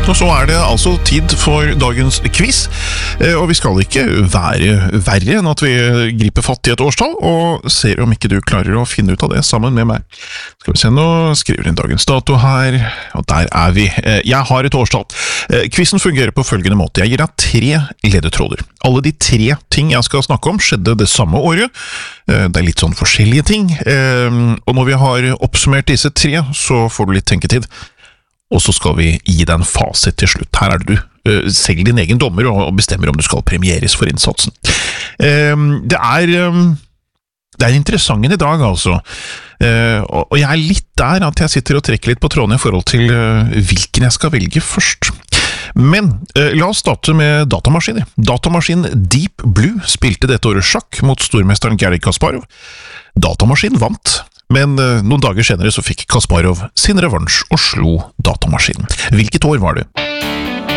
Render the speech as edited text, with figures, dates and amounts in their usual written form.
Og så det altså tid for dagens quiz, og vi skal ikke være verre enn at vi griper fatt i et årstall, og ser om ikke du klarer å finne ut av det sammen med meg. Skal vi se nå, skriver inn dagens dato her, og der vi. Jeg har et årstall. Quizen fungerer på følgende måte. Jeg gir deg 3 ledetråder. Alle de 3 ting jeg skal snakke om skjedde det samme året. Det litt sånn forskjellige ting, og når vi har oppsummert disse 3, så får du litt tenketid. Og så skal vi gi deg en fasit til slutt. Her det du selv din egen dommer og bestemmer om du skal premieres for innsatsen. Det interessant i dag, altså. Og jeg litt der at jeg sitter og trekker litt på tråden i forhold til hvilken jeg skal velge først. Men la oss starte med datamaskiner. Datamaskinen Deep Blue spilte dette året sjakk mot stormesteren Garry Kasparov. Datamaskinen vant. Men noen dager senere så fikk Kasparov sin revansj og slo datamaskinen. Hvilket år var det?